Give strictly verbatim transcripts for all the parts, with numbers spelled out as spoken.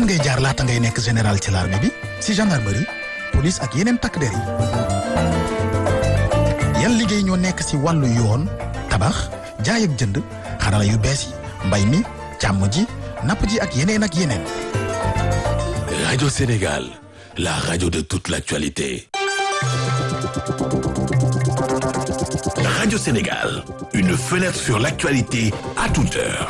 fan ngay jaar laata ngay nekk général ci l'armée bi si gendarmerie police ak yeneen takk der yi yan liggéey ñoo nekk si wàllu yoon tabax jaay ak jënd xarala yu bees yi mbay mi càmm ji napp ji ak yeneen ak yeneen. Radio Sénégal, la radio de toute l'actualité. Radio Sénégal, une fenêtre sur l'actualité à toute heure.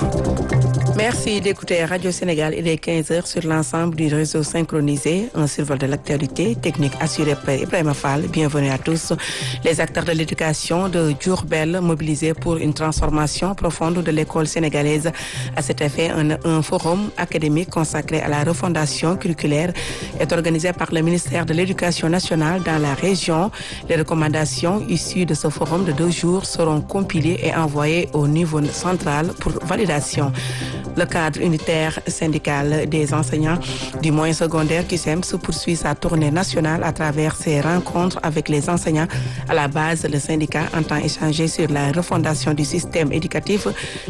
Merci d'écouter Radio Sénégal. Il est quinze heures sur l'ensemble du réseau synchronisé. Un survol de l'actualité technique assuré par Ibrahima Fall. Bienvenue à tous. Les acteurs de l'éducation de Diourbel mobilisés pour une transformation profonde de l'école sénégalaise. À cet effet, un, un forum académique consacré à la refondation curriculaire est organisé par le ministère de l'Éducation nationale dans la région. Les recommandations issues de ce forum de deux jours seront compilées et envoyées au niveau central pour validation. Le cadre unitaire syndical des enseignants du moyen secondaire Q S E M S poursuit sa tournée nationale à travers ses rencontres avec les enseignants. À la base, le syndicat entend échanger sur la refondation du système éducatif.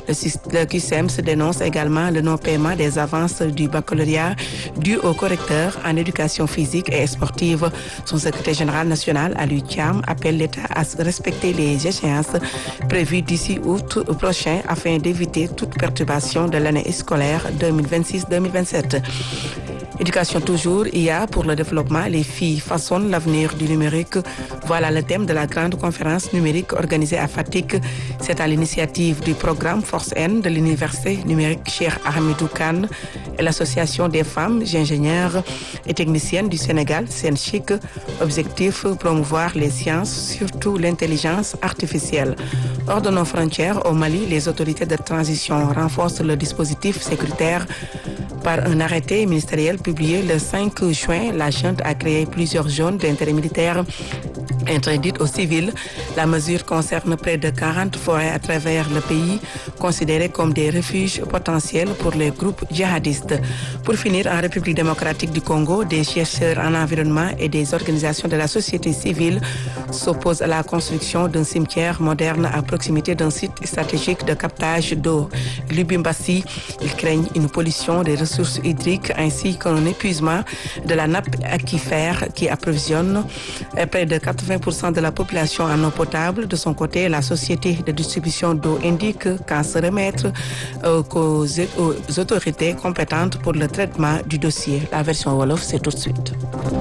Le Q S E M S dénonce également le non-paiement des avances du baccalauréat dû aux correcteurs en éducation physique et sportive. Son secrétaire général national, Aliou Thiam, appelle l'État à respecter les échéances prévues d'ici août prochain afin d'éviter toute perturbation de l'année scolaire deux mille vingt-six deux mille vingt-sept. Éducation toujours, I A pour le développement, les filles façonnent l'avenir du numérique. Voilà le thème de la grande conférence numérique organisée à Fatick. C'est à l'initiative du programme Force N de l'Université numérique Cheikh Ahmadou Kane et l'Association des femmes ingénieurs et techniciennes du Sénégal, SENCHIC. Objectif, promouvoir les sciences, surtout l'intelligence artificielle. Hors de nos frontières, au Mali, les autorités de transition renforcent le dispositif sécuritaire. Par un arrêté ministériel publié le cinq juin, la junte a créé plusieurs zones d'intérêt militaire interdites aux civils. La mesure concerne près de quarante forêts à travers le pays, considérées comme des refuges potentiels pour les groupes djihadistes. Pour finir, en République démocratique du Congo, des chercheurs en environnement et des organisations de la société civile s'opposent à la construction d'un cimetière moderne à proximité d'un site stratégique de captage d'eau. Lubumbashi, ils craignent une pollution des ressources hydriques ainsi qu'un épuisement de la nappe aquifère qui approvisionne près de quatre-vingts pour cent de la population en eau potable. De son côté, la société de distribution d'eau indique qu'à se remettre euh, aux, aux autorités compétentes pour le traitement du dossier. La version Wolof, c'est tout de suite.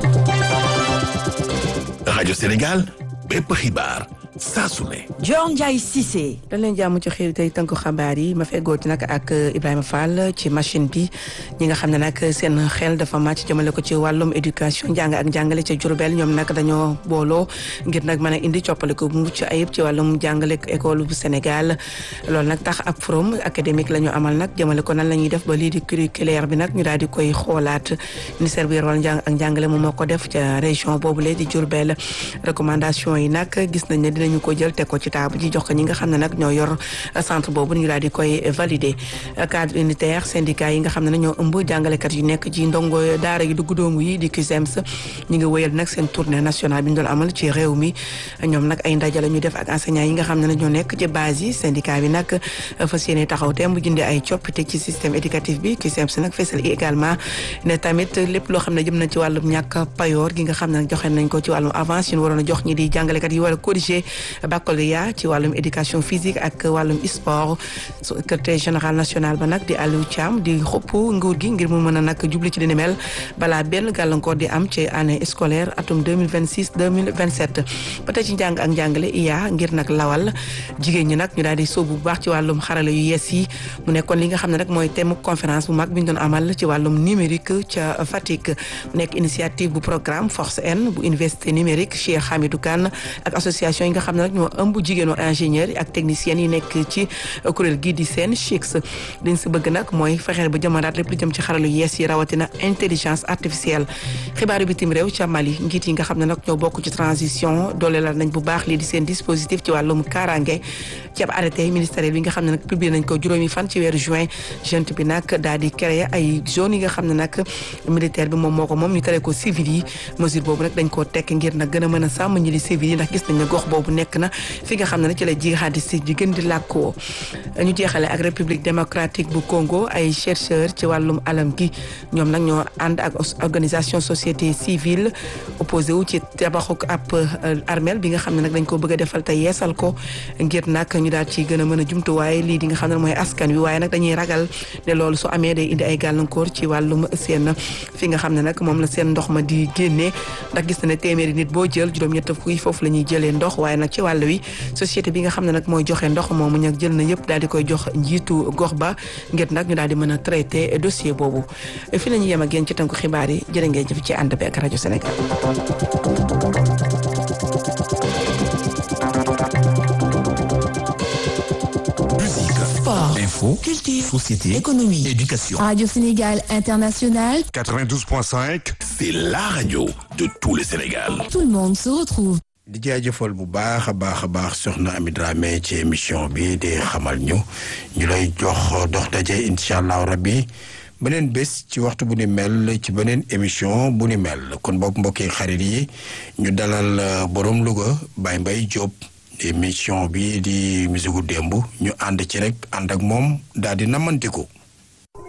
Radio Sénégal, bépp xibaar saa su ne. Dior Ndiaye Cissé. dañ leen jàmm ci xëy tey tënku xabaar yi ma feggooti nag ak Ibrahima Fall ci machine bi ñi nga xam ne nag seen xel dafa màcc jëmale ko ci wàllum éducation njàng ak njàngale ca Diourbel ñoom nag dañoo booloo ngir nag mën a indi coppaliku bu mucc ayib ci wàllum jàngale école bu Sénégal loolu nag tax ab forum académique la ñu amal nag jëmale ko nan la ñuy def ba lii di curriculaire bi nag ñu daal di koy xoolaat ministère bi yor wàllu njàng ak njàngale moom moo ko def ca région boobule di Diourbel recommandation yi nag gis nañ ne ñu ko jël teg ko ci table ji jox ko ñi nga xam ne nag ñoo yor centre boobu ñu daal di koy valider cadre unitaire syndicat yi nga xam ne ñoo ëmb jàngalekat yu nekk ci ndongo daara yu dugg doomu yi di Q S E M S ñu ngi wéyal nag seen tournée nationale bi ñu doon amal ci réew mi ñoom nag ay ndaje la ñu def ak enseignants yi nga xam ne ñoo nekk ci base yi syndicat bi nag fas yéene taxaw te mu jëndee ay coppite ci système éducatif bi Q S E M S nag fesal également ne tamit lépp loo xam ne jëm na ci wàllum ñàkk payoor gi nga xam ne joxe nañ ko ci wàllum avance ñu waroon a jox ñi di jàngalekat yi war a corriger baccalauréat ci wàllum éducation physique ak wàllum sport secrétaire général national ba nag di Aliou Thiam di xupp nguur gi ngir mu mën a nag jubli ci li ni mel balaa benn gàllankoor di am ci année scolaire atum deux mille vingt-six deux mille vingt-sept ba tey ci njàng ak njàngale I A ngir nag lawal jigéen ñi nag ñu daal di sóobu bu baax ci wàllum xarala yu yees yi mu nekkoon li nga xam ne nag mooy thème conférence bu mag bi ñu doon amal ci wàllum numérique ca Fatick mu nekk initiative bu programme Force N bu université numérique Cheikh Hamidou Kane ak association yi nga xam ne nag ñoo ëmb jigéenu ingénieur yi ak techniciens yi nekk ci kuréel gii di seen chix liñ si bëgg nag mooy fexeel ba jëmalaat lépp lu jëm ci xaralu yees yi rawatina intelligence artificielle xibaaru bitim réew ca Mali njiit yi nga xam ne nag ñoo bokk ci transition doole la nañ bu baax lii di seen dispositif ci wàllum kaaraange ci ab arrêté ministériel bi nga xam ne nag publié nañ ko juróomi fan ci weeru juin junte bi nag daal di créer ay zone yi nga xam ne nag militaire bi moom moo ko moom ñu tere ko civil yi mesure boobu nag dañ koo tekk ngir nag gën a mën a sàmm ñi di civil yi ndax gis nañ ne gox boobu boobu nekk na fi nga xam ne ci la jihadiste yi gën di làkkoo. ñu jeexale ak république démocratique bu Congo ay chercheurs ci wàllum alam gi ñoom nag ñoo ànd ak organisation société civile opposé wu ci tabaxuk ab armel bi nga xam ne nag dañ ko bëgg a defal te yeesal ko ngir nag ñu daal ci gën a mën a jumtuwaay lii di nga xam ne mooy askan wi waaye nag dañuy ragal ne loolu su amee day indi ay gàllankoor ci wàllum seen fi nga xam ne nag moom la seen ndox ma di génnee ndax gis na ne téeméeri nit boo jël juróom-ñett fukki foofu la ñuy jëlee ndox waaye nag ci wàll wi société bi nga xam ne nag mooy joxe ndox moomu nag jël na yëpp daal di koy jox njiitu gox ba ngir nag ñu daal di mën a traité dossier boobu fi la ñu yem ak yéen ci tënku xibaar yi jërë ngeen jëf ci ànd bi ak rajo Sénégal. Sport, info, culture, société, économie, éducation. Radio Sénégal International, quatre-vingt-douze point cinq. C'est la radio de tout le Sénégal. tout le monde se retrouve. di jaajëfal bu baax a baax a baax soxna Ami Dramé ci émission bi di xamal ñu ñu lay jox dox daje incha allah rabbi beneen bés ci waxtu bu ni mel ci beneen émission bu ni mel kon boog mbokki xarit yi ñu dalal borom Louga Baye Mbaye Diop émission bi di musique démb ñu ànd ci rek ànd ak moom daal di namantiku